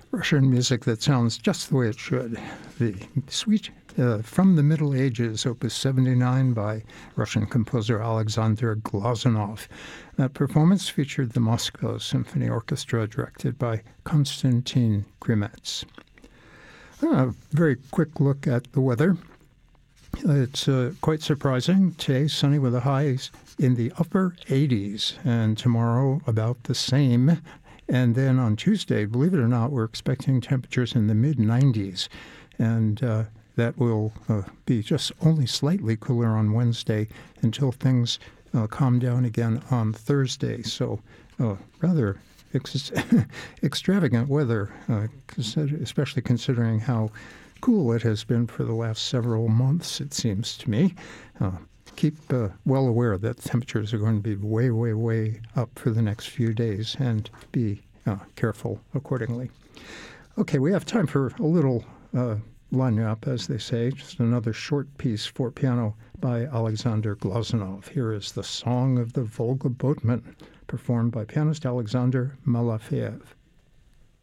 Russian music that sounds just the way it should. The suite from the Middle Ages, Opus 79 by Russian composer Alexander Glazunov. That performance featured the Moscow Symphony Orchestra, directed by Konstantin Krimets. A very quick look at the weather. It's quite surprising. Today, sunny with the highs in the upper 80s, and tomorrow about the same. And then on Tuesday, believe it or not, we're expecting temperatures in the mid-90s, and that will be just only slightly cooler on Wednesday until things calm down again on Thursday. So rather extravagant weather, especially considering how cool it has been for the last several months, it seems to me. Keep well aware that temperatures are going to be way, way, way up for the next few days, and be careful accordingly. Okay, we have time for a little line up, as they say, just another short piece for piano by Alexander Glazunov. Here is the Song of the Volga Boatman, performed by pianist Alexander Malafeyev.